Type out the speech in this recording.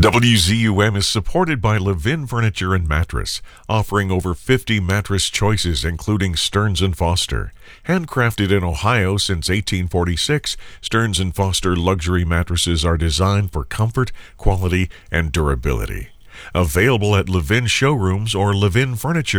WZUM is supported by Levin Furniture and Mattress, offering over 50 mattress choices including Stearns & Foster. Handcrafted in Ohio since 1846, Stearns & Foster luxury mattresses are designed for comfort, quality, and durability. Available at Levin showrooms or Levin Furniture